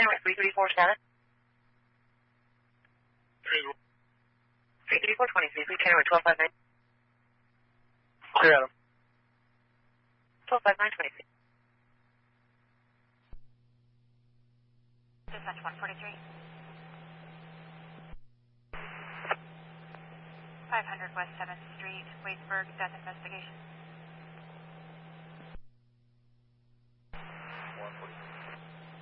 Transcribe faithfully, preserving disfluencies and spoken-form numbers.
camera three three four seven. three three four twenty-three, fleet camera twelve five nine. Clear, Adam. twelve five nine twenty-three. Dispatch one forty-three. five hundred West seventh Street, Waitsburg, death investigation.